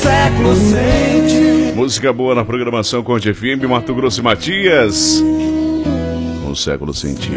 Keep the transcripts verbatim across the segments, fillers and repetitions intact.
século sente. Música boa na programação Conte F M, Mato Grosso e Matias. Um século senti.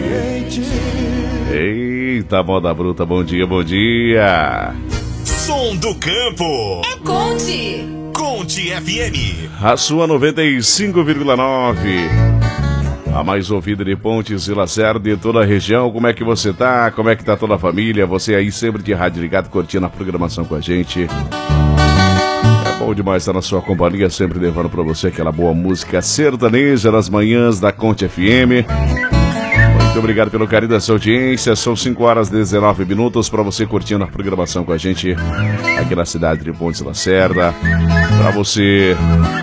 Eita, moda bruta, bom dia, bom dia. Som do campo. É Conte. Conte F M. A sua noventa e cinco vírgula nove. A mais ouvida de Pontes e Lacerda e toda a região. Como é que você tá? Como é que tá toda a família? Você aí sempre de rádio ligado, curtindo a programação com a gente. É bom demais estar na sua companhia, sempre levando pra você aquela boa música sertaneja nas manhãs da Conte F M. Muito obrigado pelo carinho da sua audiência. São cinco horas e dezenove minutos para você curtindo a programação com a gente aqui na cidade de Pontes e Lacerda. Para você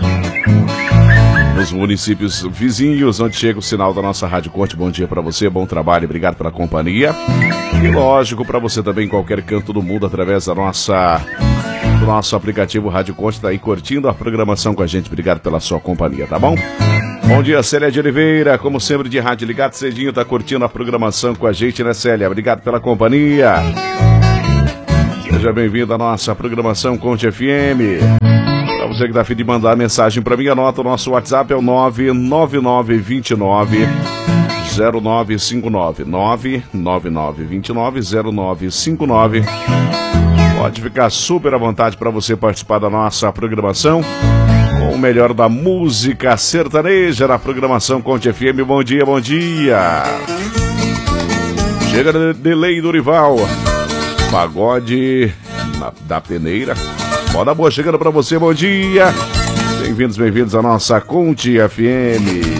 nos municípios vizinhos, onde chega o sinal da nossa Rádio Conte. Bom dia para você, bom trabalho, obrigado pela companhia. E lógico, para você também em qualquer canto do mundo, através da nossa, do nosso aplicativo Rádio Conte, tá aí curtindo a programação com a gente. Obrigado pela sua companhia, tá bom? Bom dia, Célia de Oliveira, como sempre de rádio ligado, cedinho, tá curtindo a programação com a gente, né, Célia? Obrigado pela companhia. Seja bem-vindo à nossa programação Conte F M. Pra você que tá afim de mandar mensagem pra mim, anota o nosso WhatsApp, é o nove nove nove dois nove zero nove cinco nove, nove nove nove dois nove zero nove cinco nove. Pode ficar super à vontade para você participar da nossa programação com o melhor da música sertaneja na programação Conte F M. Bom dia, bom dia. Chega de delay do rival. Pagode na, da peneira. Moda boa chegando pra você, bom dia. Bem-vindos, bem-vindos à nossa Conte F M.